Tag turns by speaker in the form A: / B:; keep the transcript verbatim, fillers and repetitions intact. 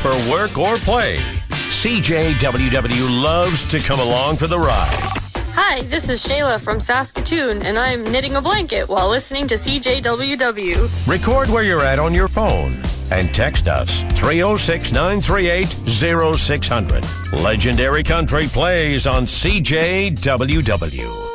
A: for work or play. C J W W loves to come along for the ride.
B: Hi, this is Shayla from Saskatoon, and I'm knitting a blanket while listening to C J W W.
A: Record where you're at on your phone and text us three oh six, nine three eight, oh six hundred. Legendary Country plays on C J W W.